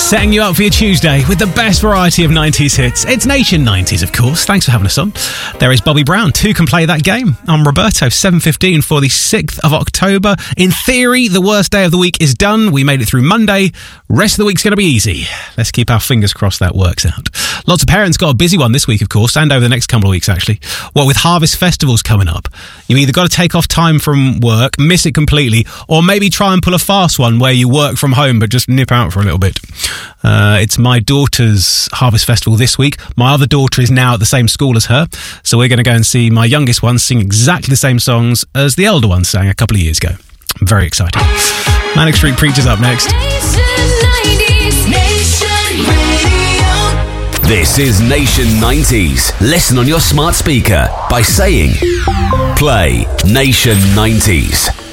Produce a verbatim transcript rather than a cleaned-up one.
setting you up for your Tuesday with the best variety of nineties hits. It's Nation nineties, of course. Thanks for having us on. There is Bobby Brown. Two can play that game. I'm Roberto. seven fifteen for the sixth of October. In theory, the worst day of the week is done. We made it through Monday. Rest of the week's going to be easy. Let's keep our fingers crossed that works out. Lots of parents got a busy one this week, of course, and over the next couple of weeks, actually. What with harvest festivals coming up, you either got to take off time from work, miss it completely, or maybe try and pull a fast one where you work from home but just nip out for a little bit. Uh, it's my daughter's harvest festival this week. My other daughter is now at the same school as her, so we're going to go and see my youngest one sing exactly the same songs as the elder one sang a couple of years ago. I'm very excited. Manic Street Preachers up next. This is Nation nineties. Listen on your smart speaker by saying, play Nation nineties.